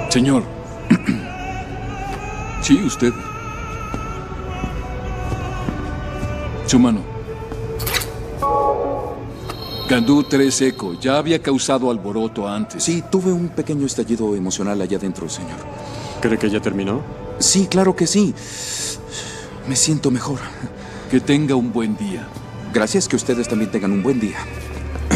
Señor. Sí, usted. Su mano. Gandú 3 Eco. Ya había causado alboroto antes. Sí, tuve un pequeño estallido emocional allá adentro, señor. ¿Cree que ya terminó? Sí, claro que sí. Me siento mejor. Que tenga un buen día. Gracias, que ustedes también tengan un buen día.